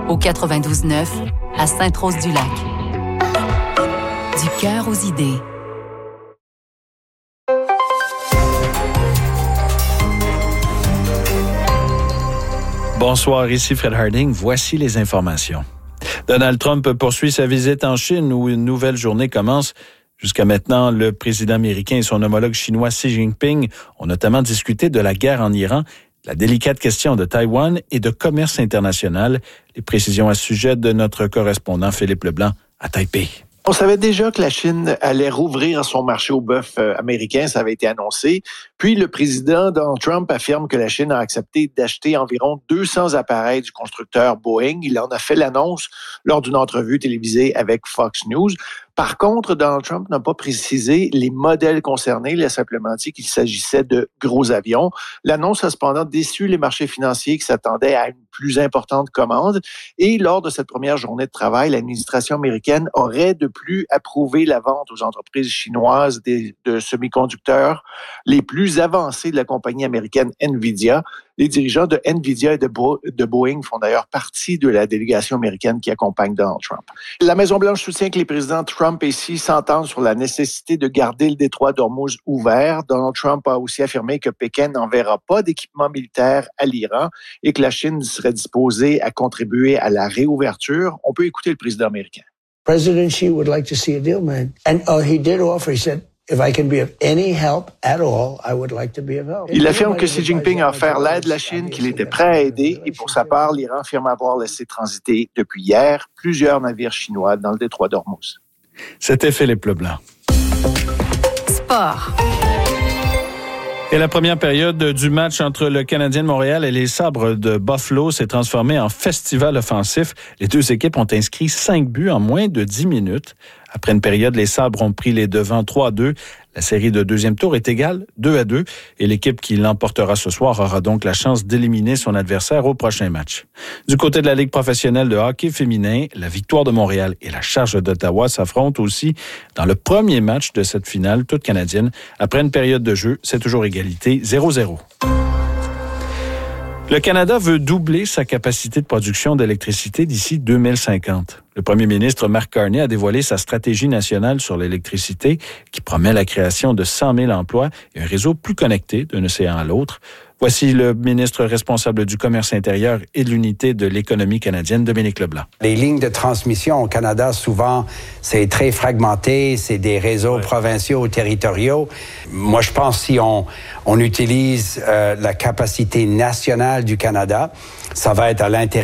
au 92.9 à Sainte-Rose-du-Lac. Du cœur aux idées. Bonsoir, ici Fred Harding. Voici les informations. Donald Trump poursuit sa visite en Chine où une nouvelle journée commence. Jusqu'à maintenant, le président américain et son homologue chinois Xi Jinping ont notamment discuté de la guerre en Iran, la délicate question de Taïwan et de commerce international. Les précisions à ce sujet de notre correspondant Philippe Leblanc à Taipei. On savait déjà que la Chine allait rouvrir son marché au bœuf américain, ça avait été annoncé. Puis le président Donald Trump affirme que la Chine a accepté d'acheter environ 200 appareils du constructeur Boeing. Il en a fait l'annonce lors d'une entrevue télévisée avec Fox News. Par contre, Donald Trump n'a pas précisé les modèles concernés. Il a simplement dit qu'il s'agissait de gros avions. L'annonce a cependant déçu les marchés financiers qui s'attendaient à une plus importante commande. Et lors de cette première journée de travail, l'administration américaine aurait de plus approuvé la vente aux entreprises chinoises de semi-conducteurs les plus avancés de la compagnie américaine NVIDIA. Les dirigeants de NVIDIA et de Boeing font d'ailleurs partie de la délégation américaine qui accompagne Donald Trump. La Maison-Blanche soutient que les présidents Trump et Xi s'entendent sur la nécessité de garder le détroit d'Ormuz ouvert. Donald Trump a aussi affirmé que Pékin n'enverra pas d'équipement militaire à l'Iran et que la Chine serait disposée à contribuer à la réouverture. On peut écouter le président américain. President Xi would like to see a deal, man. And he did offer, he said, if I can be of any help at all, I would like to be of help. Il affirme que Xi Jinping a offert l'aide de la Chine, qu'il était prêt à aider, et pour sa part, l'Iran affirme avoir laissé transiter depuis hier plusieurs navires chinois dans le détroit d'Ormuz. C'était Philippe Leblanc. Sport. Et la première période du match entre le Canadien de Montréal et les Sabres de Buffalo s'est transformée en festival offensif. Les deux équipes ont inscrit 5 buts en moins de 10 minutes. Après une période, les Sabres ont pris les devants 3-2. La série de deuxième tour est égale 2-2 et l'équipe qui l'emportera ce soir aura donc la chance d'éliminer son adversaire au prochain match. Du côté de la Ligue professionnelle de hockey féminin, la Victoire de Montréal et la Charge d'Ottawa s'affrontent aussi dans le premier match de cette finale toute canadienne. Après une période de jeu, c'est toujours égalité 0-0. Le Canada veut doubler sa capacité de production d'électricité d'ici 2050. Le premier ministre Mark Carney a dévoilé sa stratégie nationale sur l'électricité qui promet la création de 100 000 emplois et un réseau plus connecté d'un océan à l'autre. Voici le ministre responsable du commerce intérieur et de l'unité de l'économie canadienne, Dominique Leblanc. Les lignes de transmission au Canada, souvent, c'est très fragmenté, c'est des réseaux provinciaux ou territoriaux. Moi, je pense que si on utilise la capacité nationale du Canada, ça va être à l'intérieur